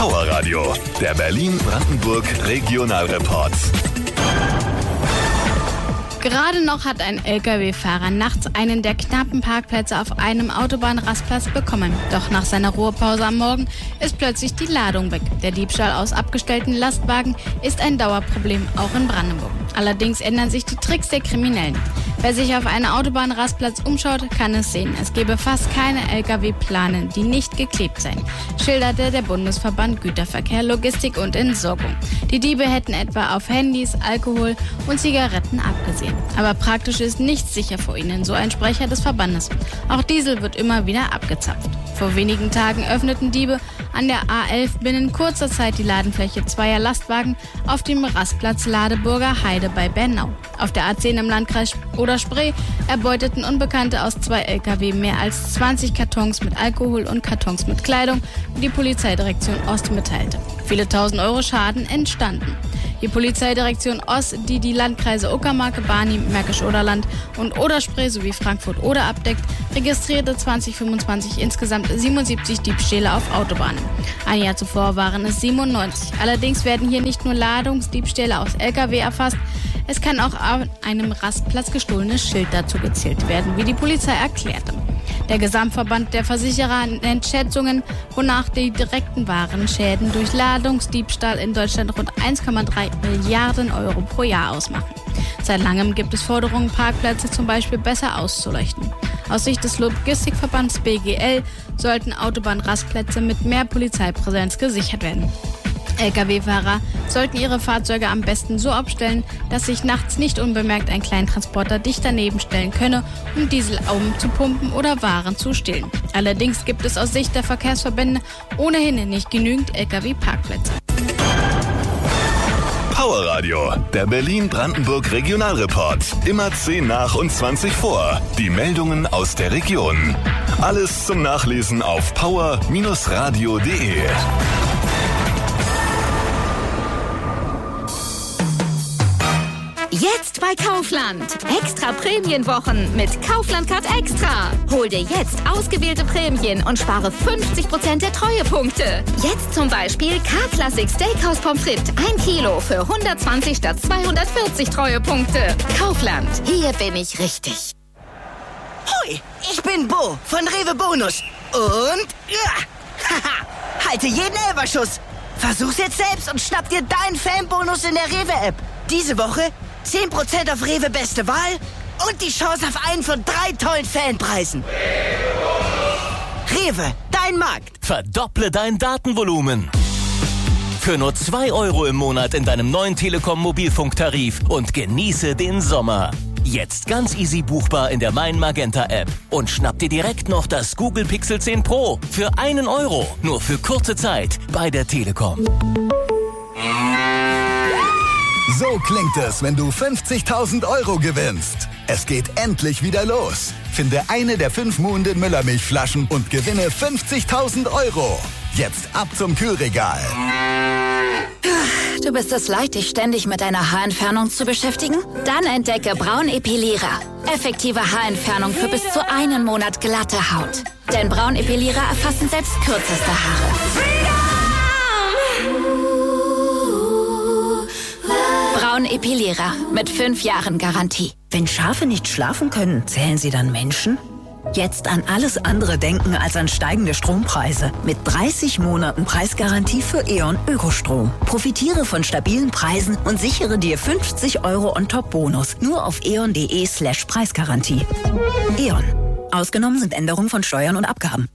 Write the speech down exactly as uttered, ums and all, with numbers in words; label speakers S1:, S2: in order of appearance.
S1: Power Radio, der Berlin-Brandenburg Regionalreport.
S2: Gerade noch hat ein L K W-Fahrer nachts einen der knappen Parkplätze auf einem Autobahnrastplatz bekommen. Doch nach seiner Ruhepause am Morgen ist plötzlich die Ladung weg. Der Diebstahl aus abgestellten Lastwagen ist ein Dauerproblem, auch in Brandenburg. Allerdings ändern sich die Tricks der Kriminellen. Wer sich auf einen Autobahnrastplatz umschaut, kann es sehen. Es gebe fast keine L K W-Planen, die nicht geklebt seien, schilderte der Bundesverband Güterverkehr, Logistik und Entsorgung. Die Diebe hätten etwa auf Handys, Alkohol und Zigaretten abgesehen. Aber praktisch ist nichts sicher vor ihnen, so ein Sprecher des Verbandes. Auch Diesel wird immer wieder abgezapft. Vor wenigen Tagen öffneten Diebe an der A elf binnen kurzer Zeit die Ladenfläche zweier Lastwagen auf dem Rastplatz Ladeburger Heide bei Bernau. Auf der A zehn im Landkreis Oder-Spree erbeuteten Unbekannte aus zwei L K W mehr als zwanzig Kartons mit Alkohol und Kartons mit Kleidung, wie die Polizeidirektion Ost mitteilte. Viele tausend Euro Schaden entstanden. Die Polizeidirektion Ost, die die Landkreise Uckermark, Barnim, Märkisch-Oderland und Oder-Spree sowie Frankfurt-Oder abdeckt, registrierte zwanzig fünfundzwanzig insgesamt siebenundsiebzig Diebstähle auf Autobahnen. Ein Jahr zuvor waren es siebenundneunzig. Allerdings werden hier nicht nur Ladungsdiebstähle aus L K W erfasst, es kann auch an einem Rastplatz gestohlenes Schild dazu gezählt werden, wie die Polizei erklärte. Der Gesamtverband der Versicherer nennt Schätzungen, wonach die direkten Warenschäden durch Ladungsdiebstahl in Deutschland rund eins Komma drei Milliarden Euro pro Jahr ausmachen. Seit langem gibt es Forderungen, Parkplätze zum Beispiel besser auszuleuchten. Aus Sicht des Logistikverbands B G L sollten Autobahnrastplätze mit mehr Polizeipräsenz gesichert werden. L K W-Fahrer sollten ihre Fahrzeuge am besten so abstellen, dass sich nachts nicht unbemerkt ein Kleintransporter dicht daneben stellen könne, um Diesel umzupumpen oder Waren zu stehlen. Allerdings gibt es aus Sicht der Verkehrsverbände ohnehin nicht genügend L K W-Parkplätze.
S1: Power Radio, der Berlin-Brandenburg Regionalreport. Immer zehn nach und zwanzig vor. Die Meldungen aus der Region. Alles zum Nachlesen auf power radio punkt de.
S3: Jetzt bei Kaufland. Extra Prämienwochen mit Kaufland Card Extra. Hol dir jetzt ausgewählte Prämien und spare fünfzig Prozent der Treuepunkte. Jetzt zum Beispiel K-Classic Steakhouse Pommes frites. ein Kilo für hundertzwanzig statt zweihundertvierzig Treuepunkte. Kaufland. Hier bin ich richtig.
S4: Hoi, ich bin Bo von Rewe Bonus. Und ja, haha, halte jeden Elberschuss. Versuch's jetzt selbst und schnapp dir deinen Fanbonus in der Rewe-App. Diese Woche zehn Prozent auf Rewe Beste Wahl und die Chance auf einen von drei tollen Fanpreisen. Rewe, dein Markt.
S5: Verdopple dein Datenvolumen. Für nur zwei Euro im Monat in deinem neuen Telekom-Mobilfunktarif und genieße den Sommer. Jetzt ganz easy buchbar in der Mein Magenta App. Und schnapp dir direkt noch das Google Pixel zehn Pro für einen Euro. Nur für kurze Zeit bei der Telekom.
S6: So klingt es, wenn du fünfzigtausend Euro gewinnst. Es geht endlich wieder los. Finde eine der fünf Muhnden Müllermilchflaschen und gewinne fünfzigtausend Euro. Jetzt ab zum Kühlregal.
S3: Du bist es leid, dich ständig mit deiner Haarentfernung zu beschäftigen? Dann entdecke Braunepilierer. Effektive Haarentfernung für bis zu einen Monat glatte Haut. Denn Braunepilierer erfassen selbst kürzeste Haare. Braunepilierer mit fünf Jahren Garantie.
S7: Wenn Schafe nicht schlafen können, zählen sie dann Menschen? Jetzt an alles andere denken als an steigende Strompreise. Mit dreißig Monaten Preisgarantie für E.ON Ökostrom. Profitiere von stabilen Preisen und sichere dir fünfzig Euro On-Top-Bonus. Nur auf eon.de slash Preisgarantie. E.ON. Ausgenommen sind Änderungen von Steuern und Abgaben.